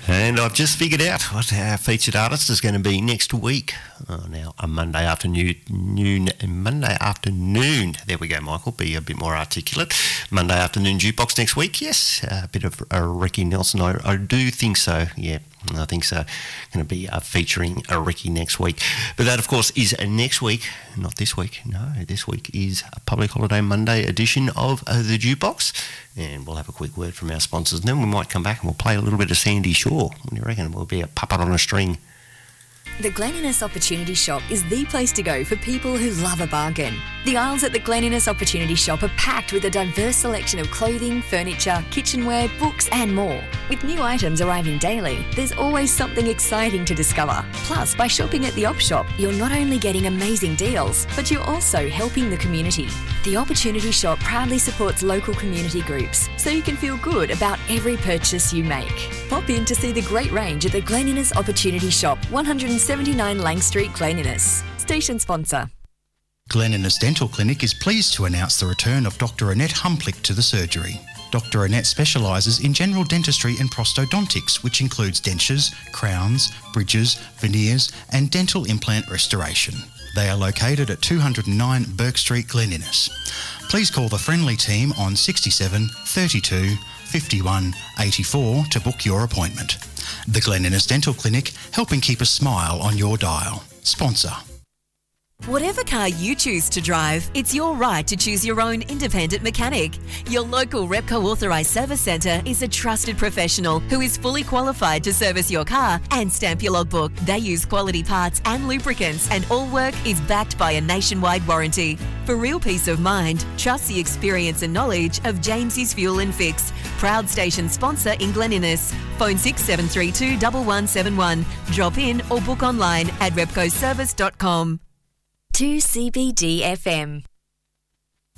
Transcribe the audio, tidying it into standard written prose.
And I've just figured out what our featured artist is going to be next week. A Monday afternoon. There we go, Michael. Be a bit more articulate. Monday afternoon jukebox next week. Yes, a bit of Ricky Nelson. I do think so. Yeah, I think so. Going to be featuring Ricky next week. But that, of course, is next week, not this week. No, this week is a public holiday Monday edition of the jukebox. And we'll have a quick word from our sponsors, and then we might come back and we'll play a little bit of Sandy Shaw. What do you reckon? We'll be a puppet on a string. The Glen Innes Opportunity Shop is the place to go for people who love a bargain. The aisles at the Glen Innes Opportunity Shop are packed with a diverse selection of clothing, furniture, kitchenware, books and more. With new items arriving daily, there's always something exciting to discover. Plus, by shopping at the Op Shop, you're not only getting amazing deals, but you're also helping the community. The Opportunity Shop proudly supports local community groups, so you can feel good about every purchase you make. Pop in to see the great range at the Glen Innes Opportunity Shop, 179 Lang Street, Glen Innes. Station sponsor. Glen Innes Dental Clinic is pleased to announce the return of Dr. Annette Humplick to the surgery. Dr. Annette specialises in general dentistry and prosthodontics, which includes dentures, crowns, bridges, veneers and dental implant restoration. They are located at 209 Burke Street, Glen Innes. Please call the friendly team on 67 32 51 84 to book your appointment. The Glen Innes Dental Clinic, helping keep a smile on your dial. Sponsor. Whatever car you choose to drive, it's your right to choose your own independent mechanic. Your local Repco Authorised Service Centre is a trusted professional who is fully qualified to service your car and stamp your logbook. They use quality parts and lubricants, and all work is backed by a nationwide warranty. For real peace of mind, trust the experience and knowledge of James's Fuel and Fix, proud station sponsor in Glen Innes. Phone 6732 1171. Drop in or book online at repcoservice.com. 2CBD FM.